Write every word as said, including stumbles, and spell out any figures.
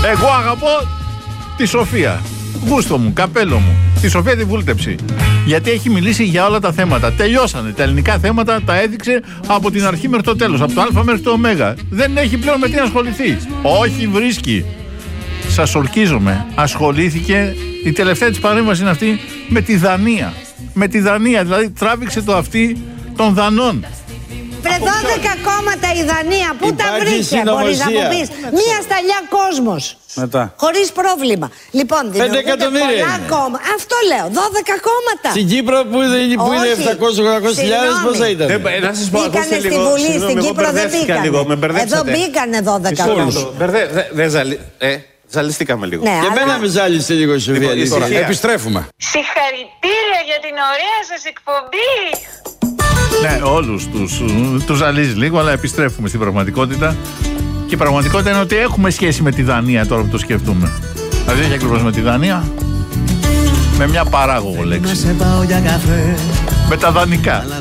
Εγώ αγαπώ τη Σοφία. Γούστο μου, καπέλο μου. Τη Σοφία τη βούλτεψη. Γιατί έχει μιλήσει για όλα τα θέματα. Τελειώσανε. Τα ελληνικά θέματα τα έδειξε από την αρχή μέχρι το τέλος. Από το Α μέχρι το Ω. Δεν έχει πλέον με τι να ασχοληθεί. Όχι, βρίσκει. Σας ορκίζομαι. Ασχολήθηκε. Η τελευταία της παρέμβαση είναι αυτή με τη Δανία. Με τη Δανία. Δηλαδή τράβηξε το αυτί των Δανών. Βρε δώδεκα κόμματα η Δανία, πού τα βρήκε, μπορείς να μου πεις. Μία σταλιά κόσμος. Μετά. Χωρίς πρόβλημα. Λοιπόν, δημιουργούνται πολλά κόμματα. Αυτό λέω, δώδεκα κόμματα. Στην Κύπρο που είναι, που είναι επτακόσιες οχτακόσιες χιλιάδες, πόσα ήταν. Να σας πω, ακούστε λίγο. Στη Βουλή, στην Κύπρο δεν μπήκανε. Εδώ μπήκανε δώδεκα κόμματα. Ζαλιστήκαμε λίγο. Ναι, και αλλά... εμένα με ζάλισε λίγο η Σοφία. Λοιπόν, τώρα, επιστρέφουμε. Συγχαρητήρια για την ωραία σας εκπομπή. Ναι, όλους τους, τους ζαλίζει λίγο, αλλά επιστρέφουμε στην πραγματικότητα. Και η πραγματικότητα είναι ότι έχουμε σχέση με τη Δανία τώρα που το σκεφτούμε. Δηλαδή όχι ακριβώς με τη Δανία, με μια παράγωγο λέξη. Με τα δανεικά.